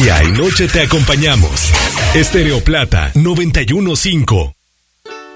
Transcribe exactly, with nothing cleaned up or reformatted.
Día y noche te acompañamos. Estéreo Plata noventa y uno punto cinco.